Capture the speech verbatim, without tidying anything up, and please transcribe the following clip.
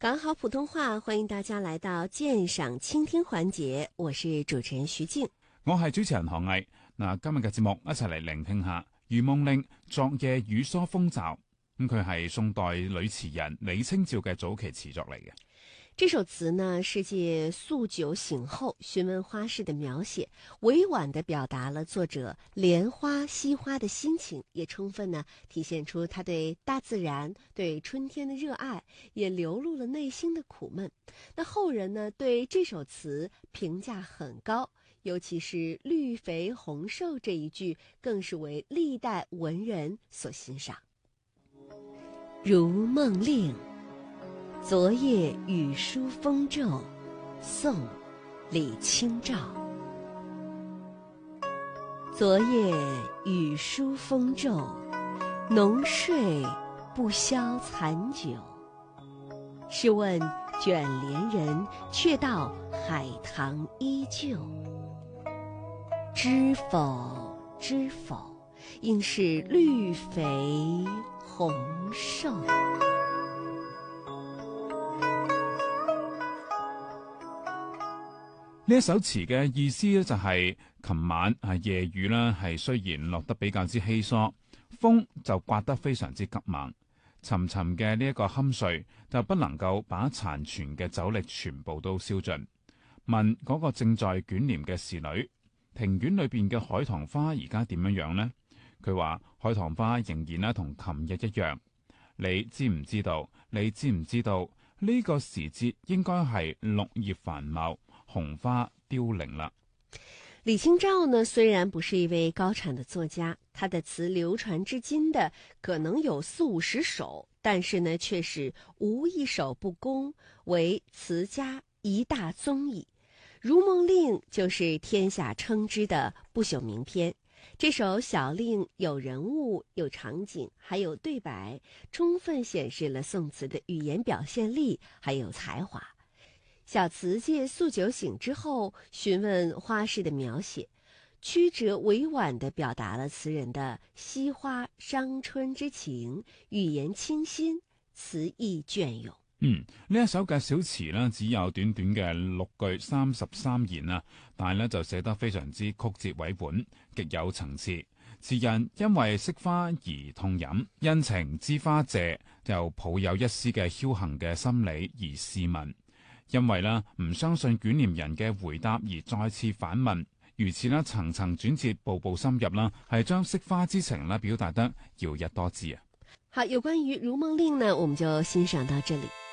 搞好普通話，歡迎大家來到鑑賞傾聽環節，我是主持人徐靜， 我係主持人何毅。嗱，今日嘅節目一齊嚟聆聽下《如夢令》昨夜雨疏風驟。咁佢係宋代女詞人李清照嘅早期詞作嚟嘅。 這首詞呢，是借宿酒醒後詢問花事的描寫，委婉地表達了作者憐花惜花的心情，也充分呢體現出他對大自然、對春天的熱愛，也流露了內心的苦悶。那後人呢對這首詞評價很高，尤其是綠肥紅瘦這一句，更是為歷代文人所欣賞。如夢令，昨夜雨疏風驟，宋·李清照。昨夜雨疏風驟，濃睡不消殘酒。試問卷簾人，卻道海棠依舊。知否知否，應是綠肥紅瘦。 呢一首詞嘅意思咧就係琴晚係夜雨啦，係雖然落得比較之稀疏，風就颳得非常之急猛，沉沉嘅呢一個酣睡就不能夠把殘存嘅酒力全部都燒盡。問嗰個正在捲簾嘅侍女，庭院裏邊嘅海棠花而家點樣樣呢？佢話海棠花仍然咧同琴日一樣。你知唔知道？你知唔知道呢個時節應該係綠葉繁茂，紅花凋零了。 李清照呢，雖然不是一位高產的作家，他的詞流傳至今的可能有四五十首，但是呢，卻是無一首不攻，為詞家一大宗矣。《如夢令》就是天下稱之的不朽名篇。這首小令有人物、有場景，還有對白，充分顯示了宋詞的語言表現力還有才華。小詞借宿酒醒之後詢問花事的描寫，曲折委婉地表達了詞人的惜花傷春之情，語言清新，詞意雋永。 嗯，呢一首嘅小詞呢，只有短短嘅六句三十三言啊，但係呢就寫得非常之曲折委婉，極有層次。詞人因為惜花而痛飲，因情知花謝，就抱有一絲嘅僥倖嘅心理而試問。因為呢唔相信捲簾人嘅回答而再次反問，如此呢層層轉折，步步深入啦，係將惜花之情呢表達得搖曳多姿啊。 好，有關於《如夢令》呢，我們就欣賞到這裡。